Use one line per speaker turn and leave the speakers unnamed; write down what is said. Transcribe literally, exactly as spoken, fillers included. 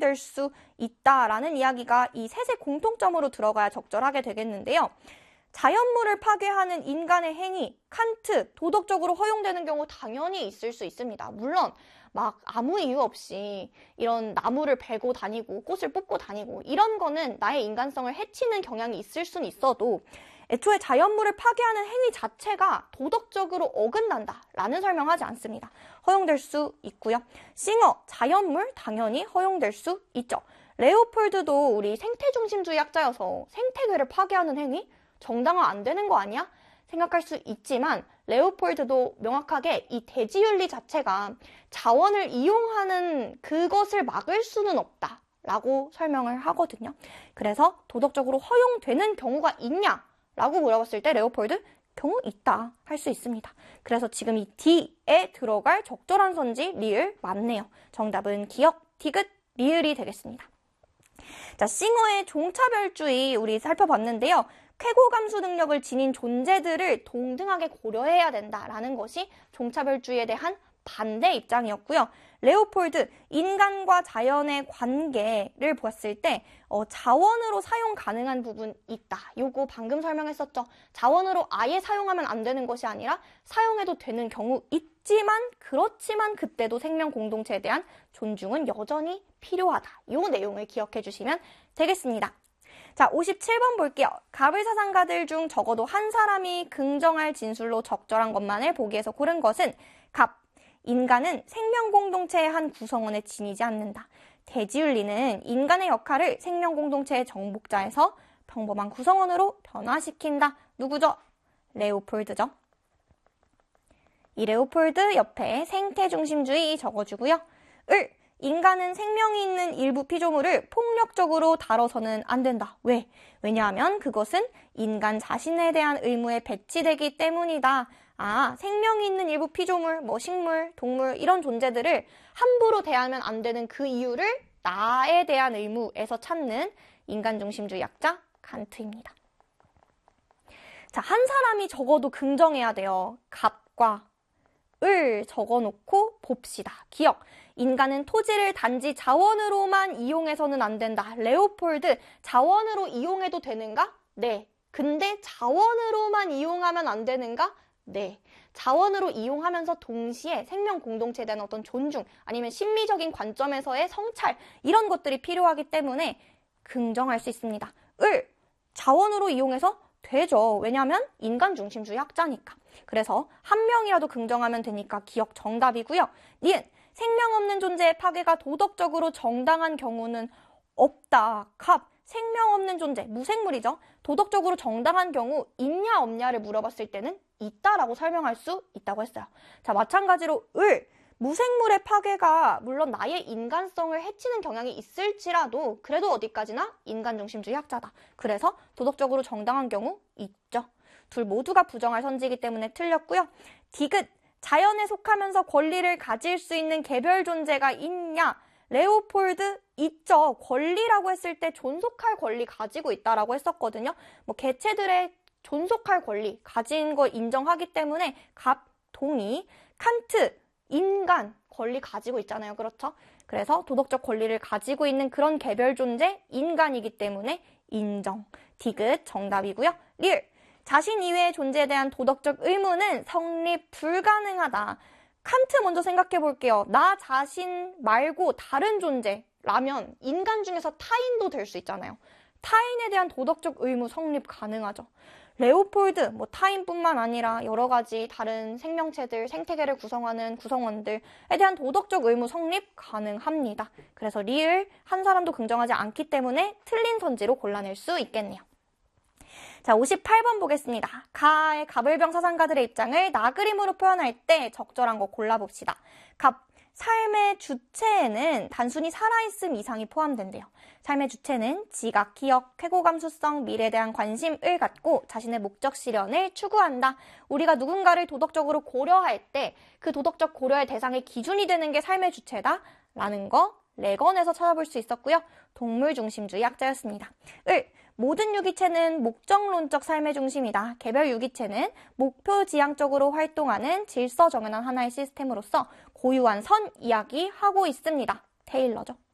허용될 수 있다라는 이야기가 이 셋의 공통점으로 들어가야 적절하게 되겠는데요. 자연물을 파괴하는 인간의 행위, 칸트, 도덕적으로 허용되는 경우 당연히 있을 수 있습니다. 물론 막 아무 이유 없이 이런 나무를 베고 다니고 꽃을 뽑고 다니고 이런 거는 나의 인간성을 해치는 경향이 있을 수는 있어도 애초에 자연물을 파괴하는 행위 자체가 도덕적으로 어긋난다라는 설명하지 않습니다. 허용될 수 있고요. 싱어, 자연물 당연히 허용될 수 있죠. 레오폴드도 우리 생태중심주의 학자여서 생태계를 파괴하는 행위? 정당화 안 되는 거 아니야? 생각할 수 있지만 레오폴드도 명확하게 이 대지윤리 자체가 자원을 이용하는 그것을 막을 수는 없다라고 설명을 하거든요. 그래서 도덕적으로 허용되는 경우가 있냐? 라고 물어봤을 때 레오폴드 경우 있다 할 수 있습니다. 그래서 지금 이 D에 들어갈 적절한 선지 리을 맞네요. 정답은 기역, 디귿, 리을이 되겠습니다. 자, 싱어의 종차별주의 우리 살펴봤는데요. 쾌고감수 능력을 지닌 존재들을 동등하게 고려해야 된다라는 것이 종차별주의에 대한 반대 입장이었고요. 레오폴드, 인간과 자연의 관계를 보았을 때 어, 자원으로 사용 가능한 부분 있다. 요거 방금 설명했었죠. 자원으로 아예 사용하면 안 되는 것이 아니라 사용해도 되는 경우 있지만 그렇지만 그때도 생명 공동체에 대한 존중은 여전히 필요하다. 요 내용을 기억해 주시면 되겠습니다. 자, 오십칠 번 볼게요. 갑을사상가들 중 적어도 한 사람이 긍정할 진술로 적절한 것만을 보기에서 고른 것은 갑. 인간은 생명 공동체의 한 구성원에 지니지 않는다. 대지윤리는 인간의 역할을 생명 공동체의 정복자에서 평범한 구성원으로 변화시킨다. 누구죠? 레오폴드죠. 이 레오폴드 옆에 생태중심주의 적어주고요. 을. 인간은 생명이 있는 일부 피조물을 폭력적으로 다뤄서는 안 된다. 왜? 왜냐하면 그것은 인간 자신에 대한 의무에 배치되기 때문이다. 아, 생명이 있는 일부 피조물, 뭐 식물, 동물 이런 존재들을 함부로 대하면 안 되는 그 이유를 나에 대한 의무에서 찾는 인간중심주의 학자 칸트입니다. 자, 한 사람이 적어도 긍정해야 돼요. 갑과 을 적어놓고 봅시다. 기억. 인간은 토지를 단지 자원으로만 이용해서는 안 된다. 레오폴드, 자원으로 이용해도 되는가? 네. 근데 자원으로만 이용하면 안 되는가? 네. 자원으로 이용하면서 동시에 생명 공동체에 대한 어떤 존중, 아니면 심미적인 관점에서의 성찰, 이런 것들이 필요하기 때문에 긍정할 수 있습니다. 을, 자원으로 이용해서 되죠. 왜냐하면 인간 중심주의 학자니까. 그래서 한 명이라도 긍정하면 되니까 기억 정답이고요. 니은, 생명 없는 존재의 파괴가 도덕적으로 정당한 경우는 없다. 갑, 생명 없는 존재, 무생물이죠. 도덕적으로 정당한 경우 있냐 없냐를 물어봤을 때는 있다라고 설명할 수 있다고 했어요. 자, 마찬가지로 을, 무생물의 파괴가 물론 나의 인간성을 해치는 경향이 있을지라도 그래도 어디까지나 인간중심주의 학자다. 그래서 도덕적으로 정당한 경우 있죠. 둘 모두가 부정할 선지이기 때문에 틀렸고요. 디귿, 자연에 속하면서 권리를 가질 수 있는 개별 존재가 있냐? 레오폴드 있죠. 권리라고 했을 때 존속할 권리 가지고 있다라고 했었거든요. 뭐 개체들의 존속할 권리 가진 거 인정하기 때문에 갑, 동의. 칸트, 인간 권리 가지고 있잖아요. 그렇죠? 그래서 도덕적 권리를 가지고 있는 그런 개별 존재 인간이기 때문에 인정. 디귿 정답이고요. 리을, 자신 이외의 존재에 대한 도덕적 의무는 성립 불가능하다. 칸트 먼저 생각해 볼게요. 나 자신 말고 다른 존재라면 인간 중에서 타인도 될 수 있잖아요. 타인에 대한 도덕적 의무 성립 가능하죠. 레오폴드, 뭐 타인뿐만 아니라 여러 가지 다른 생명체들, 생태계를 구성하는 구성원들에 대한 도덕적 의무 성립 가능합니다. 그래서 리을, 한 사람도 긍정하지 않기 때문에 틀린 선지로 골라낼 수 있겠네요. 자, 오십팔 번 보겠습니다. 가의 갑을병 사상가들의 입장을 나그림으로 표현할 때 적절한 거 골라봅시다. 갑, 삶의 주체에는 단순히 살아있음 이상이 포함된대요. 삶의 주체는 지각, 기억, 쾌고감수성, 미래에 대한 관심을 갖고 자신의 목적 실현을 추구한다. 우리가 누군가를 도덕적으로 고려할 때 그 도덕적 고려의 대상의 기준이 되는 게 삶의 주체다 라는 거 레건에서 찾아볼 수 있었고요. 동물 중심주의 학자였습니다. 을, 모든 유기체는 목적론적 삶의 중심이다. 개별 유기체는 목표 지향적으로 활동하는 질서 정연한 하나의 시스템으로서 고유한 선 이야기하고 있습니다. 테일러죠.